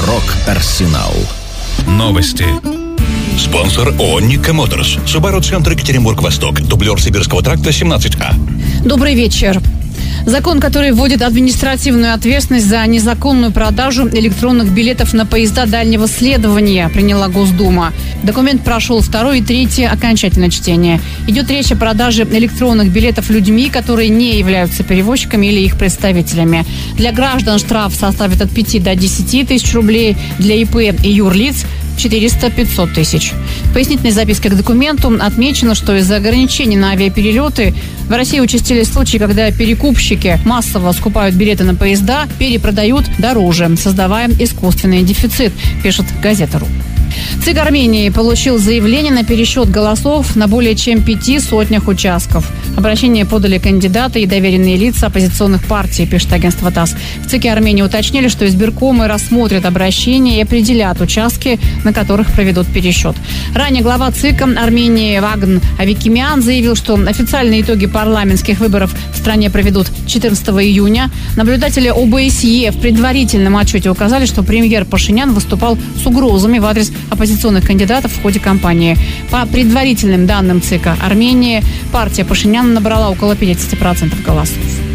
Рок-Арсенал. Новости. Спонсор ООО «Никко Моторс». Субару-центр Екатеринбург-Восток. Дублер Сибирского тракта 17А. Добрый вечер. Закон, который вводит административную ответственность за незаконную продажу электронных билетов на поезда дальнего следования, приняла Госдума. Документ прошел второе и третье окончательное чтение. Идет речь о продаже электронных билетов людьми, которые не являются перевозчиками или их представителями. Для граждан штраф составит от 5 до 10 тысяч рублей, для ИП и юрлиц 400-500 тысяч. В пояснительной записке к документу отмечено, что из-за ограничений на авиаперелеты в России участились случаи, когда перекупщики массово скупают билеты на поезда, перепродают дороже, создавая искусственный дефицит, пишет газета.ру. ЦИК Армении получил заявление на пересчет голосов на более чем 5 сотнях участков. Обращение подали кандидаты и доверенные лица оппозиционных партий, пишет агентство ТАСС. В ЦИКе Армении уточнили, что избиркомы рассмотрят обращения и определят участки, на которых проведут пересчет. Ранее глава ЦИКа Армении Вагн Авикимян заявил, что официальные итоги парламентских выборов в стране проведут 14 июня. Наблюдатели ОБСЕ в предварительном отчете указали, что премьер Пашинян выступал с угрозами в адрес оппозиционных кандидатов в ходе кампании. По предварительным данным ЦИКа Армении, партия Пашиняна набрала около 50% голосов.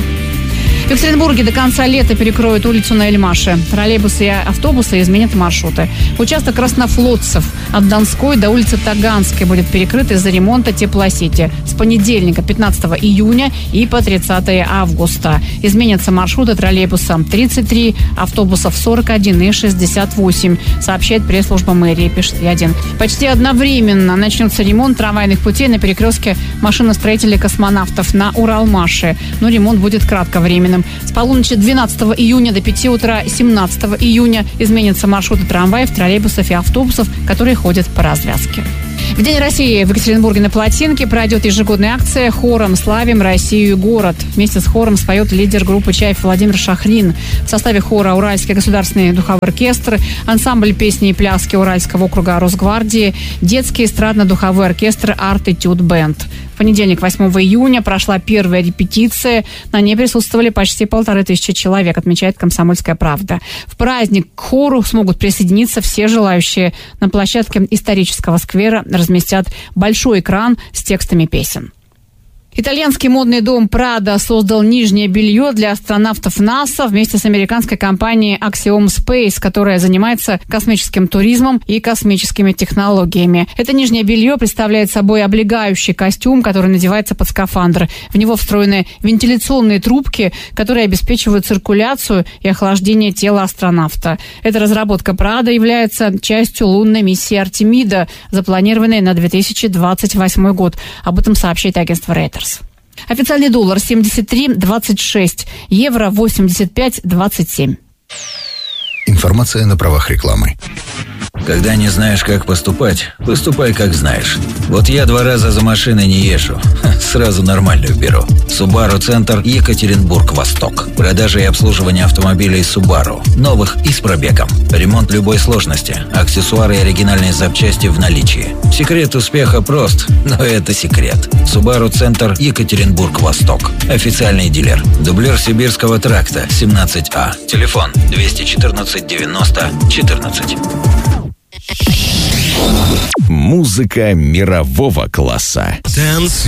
В Екатеринбурге до конца лета перекроют улицу на Эльмаше. Троллейбусы и автобусы изменят маршруты. Участок Краснофлотцев от Донской до улицы Таганской будет перекрыт из-за ремонта теплосети с понедельника 15 июня и по 30 августа. Изменятся маршруты троллейбуса 33, автобусов 41 и 68, сообщает пресс-служба мэрии, пишет Я1. Почти одновременно начнется ремонт трамвайных путей на перекрестке машиностроителей космонавтов на Уралмаше. Но ремонт будет кратковременным. С полуночи 12 июня до 5 утра 17 июня изменятся маршруты трамваев, троллейбусов и автобусов, которые ходят по развязке. В День России в Екатеринбурге на Плотинке пройдет ежегодная акция «Хором славим Россию и город». Вместе с хором споет лидер группы «Чайф» Владимир Шахрин. В составе хора Уральский государственный духовой оркестр, ансамбль песни и пляски Уральского округа Росгвардии, детский эстрадно-духовой оркестр «Арт-этюд Бенд». В понедельник, 8 июня, прошла первая репетиция. На ней присутствовали почти 1500 человек, отмечает «Комсомольская правда». В праздник к хору смогут присоединиться все желающие. На площадке исторического сквера разместят большой экран с текстами песен. Итальянский модный дом Prada создал нижнее белье для астронавтов НАСА вместе с американской компанией Axiom Space, которая занимается космическим туризмом и космическими технологиями. Это нижнее белье представляет собой облегающий костюм, который надевается под скафандр. В него встроены вентиляционные трубки, которые обеспечивают циркуляцию и охлаждение тела астронавта. Эта разработка Prada является частью лунной миссии Артемида, запланированной на 2028 год. Об этом сообщает агентство Reuters. Официальный доллар 73.26, евро 85.27. Информация на правах рекламы. Когда не знаешь, как поступать, поступай, как знаешь. Вот я 2 раза за машиной не езжу. Сразу нормальную беру. Субару-центр Екатеринбург-Восток. Продажа и обслуживание автомобилей Субару. Новых и с пробегом. Ремонт любой сложности. Аксессуары и оригинальные запчасти в наличии. Секрет успеха прост, но это секрет. Субару-центр Екатеринбург-Восток. Официальный дилер. Дублер Сибирского тракта 17А. Телефон 214 90 14. Музыка мирового класса.